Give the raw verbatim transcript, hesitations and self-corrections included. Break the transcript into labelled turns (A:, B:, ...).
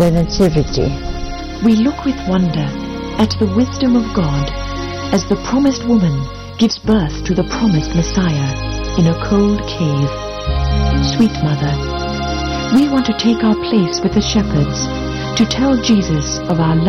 A: the Nativity.
B: We look with wonder at the wisdom of God as the promised woman gives birth to the promised Messiah in a cold cave. Sweet Mother, we want to take our place with the shepherds to tell Jesus of our